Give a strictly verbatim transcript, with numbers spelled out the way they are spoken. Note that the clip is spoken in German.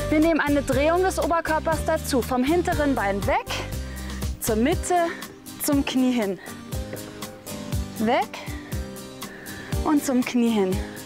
Wir nehmen eine Drehung des Oberkörpers dazu. Vom hinteren Bein weg, zur Mitte, zum Knie hin. Weg und zum Knie hin.